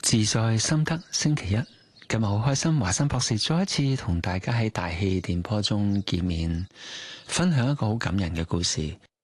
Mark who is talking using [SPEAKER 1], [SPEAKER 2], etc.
[SPEAKER 1] 自在心得星期一，今日好開心，華山博士再一次同大家喺大氣電波中見面，分享一個好感人嘅故事。